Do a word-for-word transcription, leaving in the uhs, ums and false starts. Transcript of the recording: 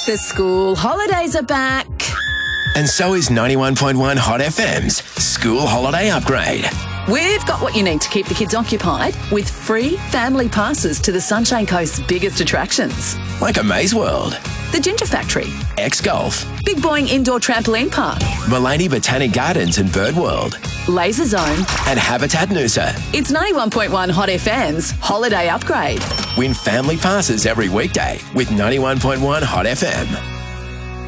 The school holidays are back. And so is ninety-one point one Hot F M's School Holiday Upgrade. We've got what you need to keep the kids occupied with free family passes to the Sunshine Coast's biggest attractions. Like a Maze World, The Ginger Factory, X-Golf, Big Boing Indoor Trampoline Park, Mullaney Botanic Gardens and Bird World, Laser Zone, and Habitat Noosa. It's ninety-one point one Hot F M's Holiday Upgrade. Win family passes every weekday with ninety-one point one Hot F M.